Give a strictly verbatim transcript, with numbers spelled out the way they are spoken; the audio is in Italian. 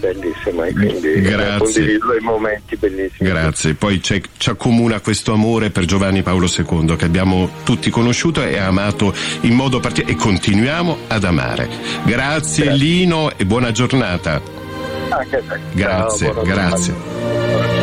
bellissima, e quindi Grazie. condivido dei momenti bellissimi. Grazie, poi c'è, ci accomuna questo amore per Giovanni Paolo secondo che abbiamo tutti conosciuto e amato in modo particolare e continuiamo ad amare. Grazie, Grazie. Lino, e buona giornata. Anche a te. Grazie, Ciao, grazie.